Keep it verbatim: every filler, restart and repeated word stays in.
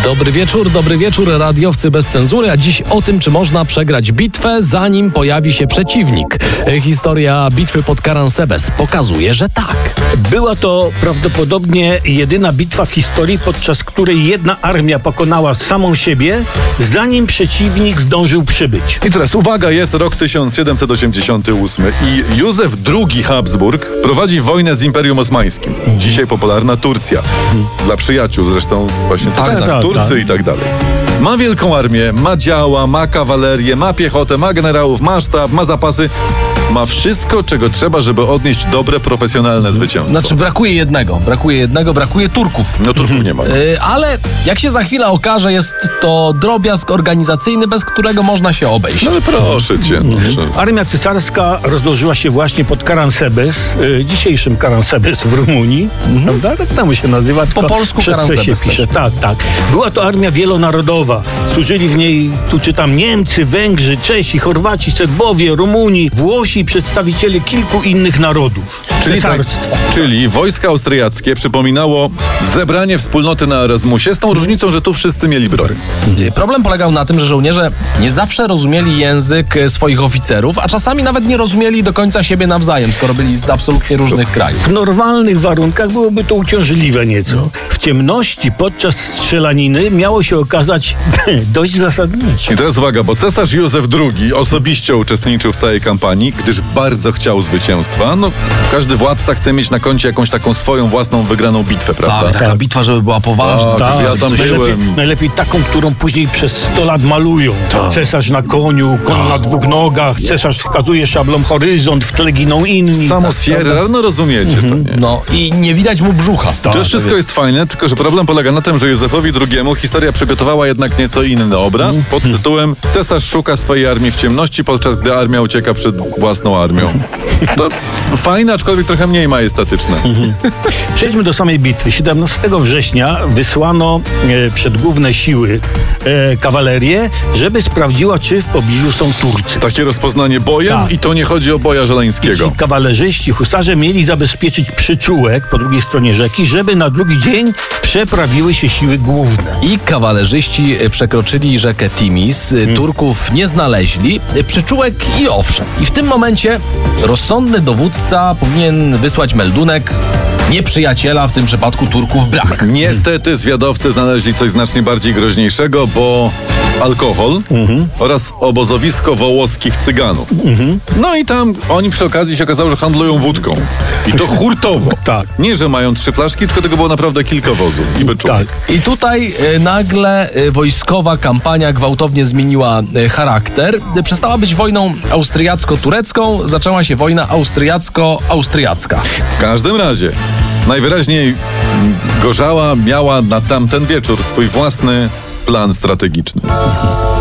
Dobry wieczór, dobry wieczór, radiowcy bez cenzury, a dziś o tym, czy można przegrać bitwę, zanim pojawi się przeciwnik. Historia bitwy pod Karansebes pokazuje, że tak. Była to prawdopodobnie jedyna bitwa w historii, podczas której jedna armia pokonała samą siebie, zanim przeciwnik zdążył przybyć. I teraz uwaga, jest rok tysiąc siedemset osiemdziesiąty ósmy i Józef drugi Habsburg prowadzi wojnę z Imperium Osmańskim. Dzisiaj popularna Turcja. Dla przyjaciół zresztą właśnie Tak, tak, tak, Turcy tak. i tak dalej. Ma wielką armię, ma działa, ma kawalerię, ma piechotę, ma generałów, ma sztab, ma zapasy. Ma wszystko, czego trzeba, żeby odnieść dobre, profesjonalne zwycięstwo. Znaczy brakuje jednego, brakuje jednego, brakuje Turków. No Turków nie ma. No. Yy, ale jak się za chwilę okaże, jest to drobiazg organizacyjny, bez którego można się obejść. No ale proszę cię. Proszę. Armia cesarska rozłożyła się właśnie pod Karansebes, y, dzisiejszym Karansebes w Rumunii, prawda? Tak tam się nazywa. Po polsku przez C się Karansebes pisze. Tak, tak. Była to armia wielonarodowa. Służyli w niej, tu czytam, Niemcy, Węgrzy, Czesi, Chorwaci, Serbowie, Rumuni, Włosi, przedstawiciele kilku innych narodów. Czyli, tak, Cesarstwa. czyli wojska austriackie przypominało zebranie wspólnoty na Erasmusie, z tą różnicą, że tu wszyscy mieli broń. Yy, Problem polegał na tym, że żołnierze nie zawsze rozumieli język e, swoich oficerów, a czasami nawet nie rozumieli do końca siebie nawzajem, skoro byli z absolutnie różnych krajów. W normalnych warunkach byłoby to uciążliwe nieco. W ciemności podczas strzelaniny miało się okazać dość zasadnicze. I teraz uwaga, bo cesarz Józef drugi osobiście uczestniczył w całej kampanii, gdyż bardzo chciał zwycięstwa. No, każdy władca chce mieć na koncie jakąś taką swoją własną wygraną bitwę, prawda? Tak, taka bitwa, żeby była poważna. Tak, żeby ja tam coś- byłem. Najlepiej, najlepiej taką, którą później przez sto lat malują. Cesarz na koniu, koń na dwóch nogach, cesarz wskazuje szablą horyzont, w tle giną inni. Samo Tak, Sierra, no rozumiecie to, nie? No i nie widać mu brzucha. To wszystko jest fajne, tylko że problem polega na tym, że Józefowi drugiemu historia przygotowała jednak nieco inny obraz pod tytułem Cesarz szuka swojej armii w ciemności, podczas gdy armia ucieka przed własną armią. To f- fajne, aczkolwiek trochę mniej majestatyczne. Przejdźmy do samej bitwy. siedemnastego września wysłano e, przed główne siły e, kawalerię, żeby sprawdziła, czy w pobliżu są Turcy. Takie rozpoznanie bojem Tak. i to nie chodzi o boja żeleńskiego. Ci kawalerzyści, husarze mieli zabezpieczyć przyczółek po drugiej stronie rzeki, żeby na drugi dzień przeprawiły się siły główne. I kawalerzyści e, przekroczyli rzekę Timis, e, Turków nie znaleźli, e, przyczółek i owszem. I w tym momencie rozsądny dowódca powinien wysłać meldunek: nieprzyjaciela, w tym przypadku Turków, brak. Niestety zwiadowcy znaleźli coś znacznie bardziej groźniejszego, bo alkohol oraz obozowisko wołoskich cyganów. No i tam oni przy okazji się okazało, że handlują wódką. I to hurtowo. Tak. Nie, że mają trzy flaszki, tylko tego było naprawdę kilka wozów i byczówek. Tak. I tutaj e, nagle e, wojskowa kampania gwałtownie zmieniła e, charakter. E, Przestała być wojną austriacko-turecką, zaczęła się wojna austriacko-austriacka. W każdym razie najwyraźniej mm, Gorzała miała na tamten wieczór swój własny plan strategiczny.